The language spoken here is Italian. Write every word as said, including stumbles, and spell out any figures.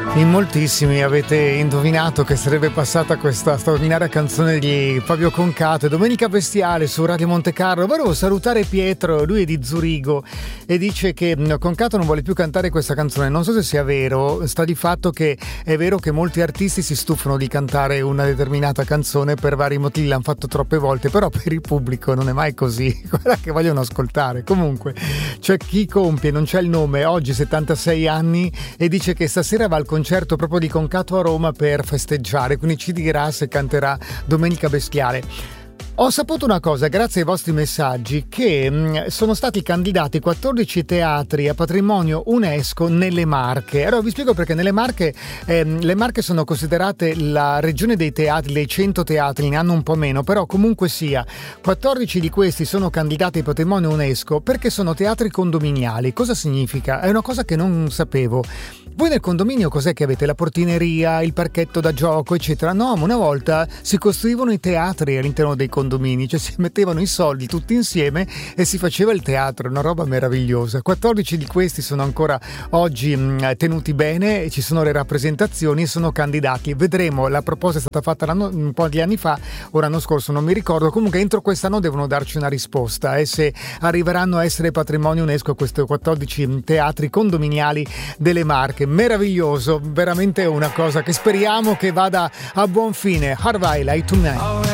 In moltissimi avete indovinato che sarebbe passata questa straordinaria canzone di Fabio Concato e Domenica Bestiale su Radio Monte Carlo. Volevo salutare Pietro, lui è di Zurigo e dice che Concato non vuole più cantare questa canzone. Non so se sia vero, sta di fatto che è vero che molti artisti si stufano di cantare una determinata canzone per vari motivi, l'hanno fatto troppe volte, però per il pubblico non è mai così, quella che vogliono ascoltare. Comunque c'è chi compie, non c'è il nome, oggi settantasei anni e dice che stasera va al concerto proprio di Concato a Roma per festeggiare, quindi ci dirà se canterà Domenica Bestiale. Ho saputo una cosa, grazie ai vostri messaggi, che mh, sono stati candidati quattordici teatri a patrimonio UNESCO nelle Marche. Allora vi spiego perché nelle Marche, ehm, le Marche sono considerate la regione dei teatri, dei cento teatri, ne hanno un po' meno, però comunque sia, quattordici di questi sono candidati a patrimonio UNESCO perché sono teatri condominiali. Cosa significa? È una cosa che non sapevo. Voi nel condominio cos'è che avete? La portineria, il parchetto da gioco, eccetera? No, ma una volta si costruivano i teatri all'interno dei condomini, cioè si mettevano i soldi tutti insieme e si faceva il teatro, una roba meravigliosa. quattordici di questi sono ancora oggi mh, tenuti bene, ci sono le rappresentazioni, sono candidati. Vedremo, la proposta è stata fatta l'anno, un po' di anni fa, o l'anno scorso, non mi ricordo. Comunque entro quest'anno devono darci una risposta e eh, se arriveranno a essere patrimonio UNESCO questi quattordici teatri condominiali delle Marche. Meraviglioso, veramente una cosa che speriamo che vada a buon fine. Harvey, Light to Me.